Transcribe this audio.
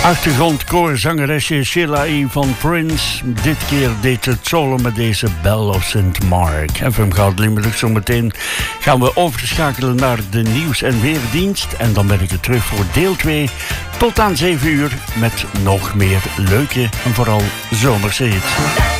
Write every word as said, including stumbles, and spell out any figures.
Achtergrondkoorzangeresje Sheila E. van Prince. Dit keer deed het solo met deze Bell of Saint Mark. F M Goud Limburg. Zometeen gaan we overschakelen naar de nieuws- en weerdienst. En dan ben ik er terug voor deel twee. Tot aan zeven uur met nog meer leuke en vooral zomerse hits.